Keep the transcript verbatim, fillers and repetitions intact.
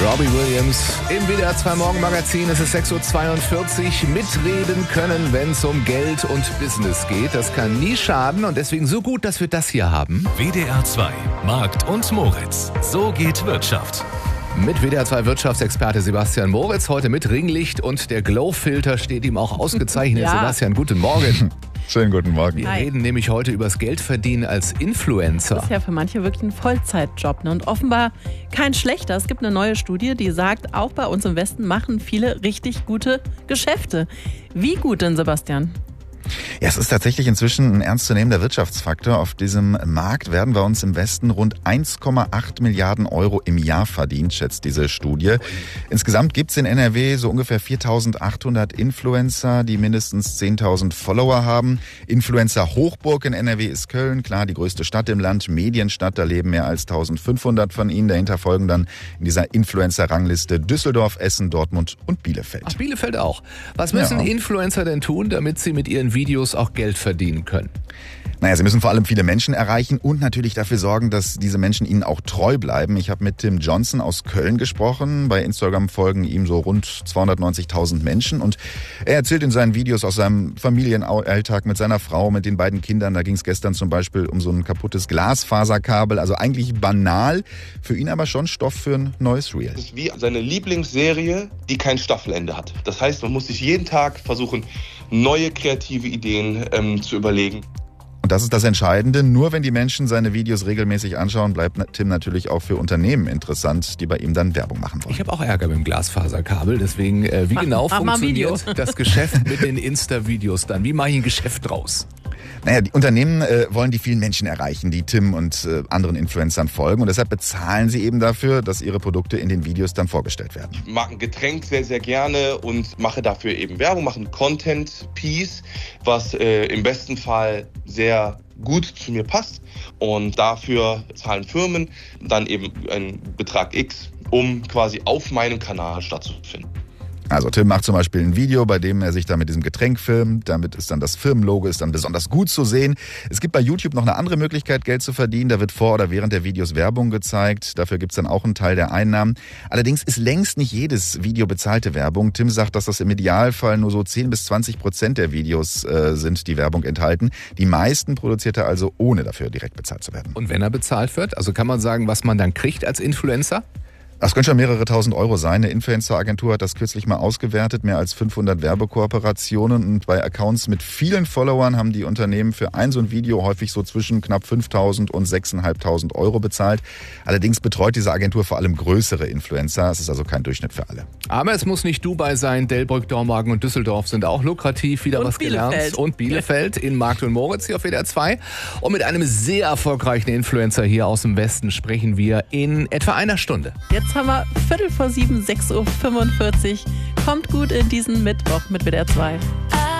Robbie Williams im W D R zwei Morgenmagazin. Es ist sechs Uhr zweiundvierzig. Mitreden können, wenn es um Geld und Business geht. Das kann nie schaden und deswegen so gut, dass wir das hier haben. W D R zwei Markt und Moritz. So geht Wirtschaft. Mit W D R zwei Wirtschaftsexperte Sebastian Moritz. Heute mit Ringlicht und der Glow-Filter steht ihm auch ausgezeichnet. Ja. Sebastian, guten Morgen. Schönen guten Morgen. Wir Hi. reden nämlich heute über das Geldverdienen als Influencer. Das ist ja für manche wirklich ein Vollzeitjob, ne? Und offenbar kein schlechter. Es gibt eine neue Studie, die sagt, auch bei uns im Westen machen viele richtig gute Geschäfte. Wie gut denn, Sebastian? Ja, es ist tatsächlich inzwischen ein ernstzunehmender Wirtschaftsfaktor. Auf diesem Markt werden bei uns im Westen rund eins Komma acht Milliarden Euro im Jahr verdient, schätzt diese Studie. Insgesamt gibt es in N R W so ungefähr viertausendachthundert Influencer, die mindestens zehntausend Follower haben. Influencer-Hochburg in N R W ist Köln, klar, die größte Stadt im Land, Medienstadt, da leben mehr als eintausendfünfhundert von ihnen. Dahinter folgen dann in dieser Influencer-Rangliste Düsseldorf, Essen, Dortmund und Bielefeld. Ach, Bielefeld auch. Was müssen Ja. Influencer denn tun, damit sie mit ihren Videos auch Geld verdienen können? Naja, sie müssen vor allem viele Menschen erreichen und natürlich dafür sorgen, dass diese Menschen ihnen auch treu bleiben. Ich habe mit Tim Johnson aus Köln gesprochen. Bei Instagram folgen ihm so rund zweihundertneunzigtausend Menschen. Und er erzählt in seinen Videos aus seinem Familienalltag mit seiner Frau, mit den beiden Kindern. Da ging es gestern zum Beispiel um so ein kaputtes Glasfaserkabel. Also eigentlich banal, für ihn aber schon Stoff für ein neues Reel. Das ist wie seine Lieblingsserie, die kein Staffelende hat. Das heißt, man muss sich jeden Tag versuchen, neue kreative Ideen ähm, zu überlegen. Und das ist das Entscheidende. Nur wenn die Menschen seine Videos regelmäßig anschauen, bleibt Tim natürlich auch für Unternehmen interessant, die bei ihm dann Werbung machen wollen. Ich habe auch Ärger mit dem Glasfaserkabel, deswegen äh, wie Mach- genau mach mal ein funktioniert Video. das Geschäft mit den Insta-Videos dann? Wie mache ich ein Geschäft draus? Naja, die Unternehmen äh, wollen die vielen Menschen erreichen, die Tim und äh, anderen Influencern folgen. Und deshalb bezahlen sie eben dafür, dass ihre Produkte in den Videos dann vorgestellt werden. Ich mag ein Getränk sehr, sehr gerne und mache dafür eben Werbung, mache ein Content-Piece, was äh, im besten Fall sehr gut zu mir passt. Und dafür zahlen Firmen dann eben einen Betrag X, um quasi auf meinem Kanal stattzufinden. Also Tim macht zum Beispiel ein Video, bei dem er sich da mit diesem Getränk filmt. Damit ist dann das Firmenlogo ist dann besonders gut zu sehen. Es gibt bei YouTube noch eine andere Möglichkeit, Geld zu verdienen. Da wird vor oder während der Videos Werbung gezeigt. Dafür gibt's dann auch einen Teil der Einnahmen. Allerdings ist längst nicht jedes Video bezahlte Werbung. Tim sagt, dass das im Idealfall nur so zehn bis zwanzig Prozent der Videos äh, sind, die Werbung enthalten. Die meisten produziert er also, ohne dafür direkt bezahlt zu werden. Und wenn er bezahlt wird, also kann man sagen, was man dann kriegt als Influencer? Das können schon mehrere tausend Euro sein. Eine Influencer-Agentur hat das kürzlich mal ausgewertet. Mehr als fünfhundert Werbekooperationen. Und bei Accounts mit vielen Followern haben die Unternehmen für ein so ein Video häufig so zwischen knapp fünftausend und sechstausendfünfhundert Euro bezahlt. Allerdings betreut diese Agentur vor allem größere Influencer. Es ist also kein Durchschnitt für alle. Aber es muss nicht Dubai sein. Delbrück, Dormagen und Düsseldorf sind auch lukrativ. Wieder Und was gelernt. Bielefeld. Und Bielefeld in Markt und Moritz hier auf W D R zwei. Und mit einem sehr erfolgreichen Influencer hier aus dem Westen sprechen wir in etwa einer Stunde. Jetzt haben wir Viertel vor sieben, sechs Uhr fünfundvierzig. Kommt gut in diesen Mittwoch mit W D R zwei.